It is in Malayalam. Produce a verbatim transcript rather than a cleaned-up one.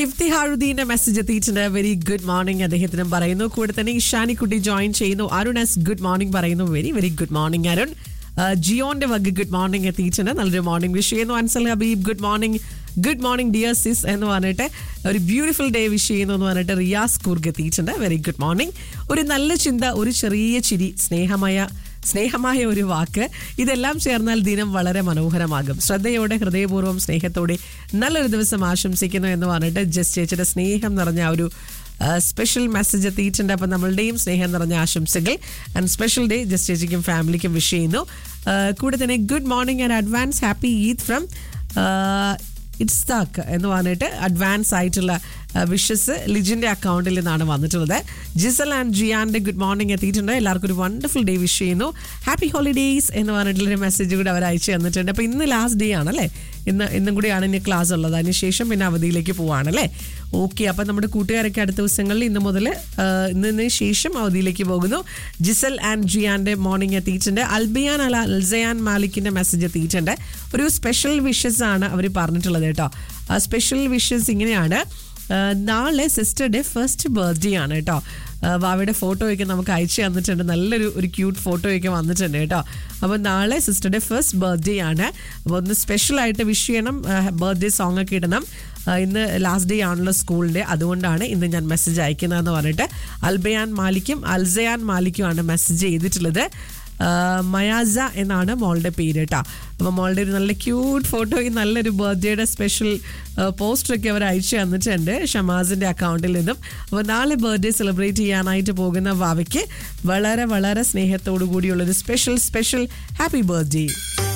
ഇഫ്തിഹാറുദ്ദീന്റെ മെസ്സേജ് എത്തിയിട്ടുണ്ട്. വെരി ഗുഡ് മോർണിംഗ് അദ്ദേഹത്തിനും പറയുന്നു. കൂടെ തന്നെ ഇഷാനിക്കുട്ടി ജോയിൻ ചെയ്യുന്നു. അരുൺ എസ് ഗുഡ് മോർണിംഗ് പറയുന്നു. Very very good morning Arun. ജിയോന്റെ വക ഗുഡ് മോർണിംഗ് എത്തിയിട്ടുണ്ട്. നല്ലൊരു മോർണിംഗ് വിഷ് ചെയ്യുന്നു. Ansal Habib good morning good morning dear സിസ് എന്ന് പറഞ്ഞിട്ട് ഒരു ബ്യൂട്ടിഫുൾ ഡേ വിഷ് ചെയ്യുന്നു എന്ന് പറഞ്ഞിട്ട് റിയാസ് കൂർഗ് എത്തിയിട്ടുണ്ട്. Very good morning. ഒരു നല്ല ചിന്ത, ഒരു ചെറിയ ചിരി, സ്നേഹമായ സ്നേഹമായ ഒരു വാക്ക്, ഇതെല്ലാം ചേർന്നാൽ ദിനം വളരെ മനോഹരമാകും. ശ്രദ്ധയോടെ ഹൃദയപൂർവ്വം സ്നേഹത്തോടെ നല്ലൊരു ദിവസം ആശംസിക്കുന്നു എന്ന് പറഞ്ഞിട്ട് ജസ്റ്റ് ചേച്ചിയുടെ സ്നേഹം നിറഞ്ഞ ഒരു സ്പെഷ്യൽ മെസ്സേജ് എത്തിയിട്ടുണ്ട്. അപ്പം നമ്മളുടെയും സ്നേഹം നിറഞ്ഞ ആശംസകൾ ആൻഡ് സ്പെഷ്യൽ ഡേ ജസ്റ്റ് ചേച്ചിക്കും ഫാമിലിക്കും വിഷ് ചെയ്യുന്നു. കൂടെ തന്നെ good morning and advance happy Eid from ഇറ്റ്സ്താക്ക് എന്ന് പറഞ്ഞിട്ട് അഡ്വാൻസ് ആയിട്ടുള്ള വിഷസ് ലിജിന്റെ അക്കൗണ്ടിൽ നിന്നാണ് വന്നിട്ടുള്ളത്. ജിസൽ ആൻഡ് ജിയാന്റെ ഗുഡ് മോർണിംഗ് എത്തിയിട്ടുണ്ട്. എല്ലാവർക്കും ഒരു വണ്ടർഫുൾ ഡേ വിഷ് ചെയ്യുന്നു. ഹാപ്പി ഹോളിഡേയ്സ് എന്ന് പറഞ്ഞിട്ടുള്ളൊരു മെസ്സേജ് കൂടി അവർ അയച്ചു തന്നിട്ടുണ്ട്. അപ്പോൾ ഇന്ന് ലാസ്റ്റ് ഡേ ആണല്ലേ, ഇന്ന് ഇന്നും കൂടിയാണ് ഇനി ക്ലാസ് ഉള്ളത്. അതിനുശേഷം പിന്നെ അവധിയിലേക്ക് പോവാണല്ലേ. ഓക്കെ, അപ്പം നമ്മുടെ കൂട്ടുകാരൊക്കെ അടുത്ത ദിവസങ്ങളിൽ ഇന്ന് മുതൽ ഇന്നതിന് ശേഷം അവധിയിലേക്ക് പോകുന്നു. ജിസൽ ആൻഡ് ജിയാന്റെ മോർണിംഗ് എത്തിയിട്ടുണ്ട്. അൽബിയാൻ അല അൽസയാൻ മാലിക്കിന്റെ മെസ്സേജ് എത്തിയിട്ടുണ്ട്. ഒരു സ്പെഷ്യൽ വിഷസ് ആണ് അവർ പറഞ്ഞിട്ടുള്ളത് കേട്ടോ. സ്പെഷ്യൽ വിഷസ് ഇങ്ങനെയാണ്. നാളെ സിസ്റ്ററുടെ ഫസ്റ്റ് ബർത്ത്ഡേ ആണ് കേട്ടോ. വാവയുടെ ഫോട്ടോയൊക്കെ നമുക്ക് അയച്ചു തന്നിട്ടുണ്ട്. നല്ലൊരു ഒരു ക്യൂട്ട് ഫോട്ടോയൊക്കെ വന്നിട്ടുണ്ട് കേട്ടോ. അപ്പോൾ നാളെ സിസ്റ്ററുടെ ഫസ്റ്റ് ബർത്ത്ഡേ ആണ്. അപ്പോൾ ഒന്ന് സ്പെഷ്യലായിട്ട് വിഷ് ചെയ്യണം, ബർത്ത്ഡേ സോങ് ഒക്കെ ഇടണം. ഇന്ന് ലാസ്റ്റ് ഡേ ആണല്ലോ സ്കൂളിൻ്റെ, അതുകൊണ്ടാണ് ഇന്ന് ഞാൻ മെസ്സേജ് അയക്കുന്നതെന്ന് പറഞ്ഞിട്ട് അൽബയാൻ മാലിക്കും അൽസയാൻ മാലിക്കുമാണ് മെസ്സേജ് ചെയ്തിട്ടുള്ളത്. മയാസ എന്നാണ് മോളുടെ പേര് കേട്ടോ. അപ്പോൾ മോളുടെ ഒരു നല്ല ക്യൂട്ട് ഫോട്ടോയും നല്ലൊരു ബർത്ത്ഡേയുടെ സ്പെഷ്യൽ പോസ്റ്ററൊക്കെ അവർ അയച്ചു തന്നിട്ടുണ്ട് ഷമാസിൻ്റെ അക്കൗണ്ടിൽ നിന്നും. അപ്പോൾ നാളെ ബർത്ത്ഡേ സെലിബ്രേറ്റ് ചെയ്യാനായിട്ട് പോകുന്ന വാവയ്ക്ക് വളരെ വളരെ സ്നേഹത്തോടു കൂടിയുള്ളൊരു സ്പെഷ്യൽ സ്പെഷ്യൽ ഹാപ്പി ബർത്ത്ഡേ.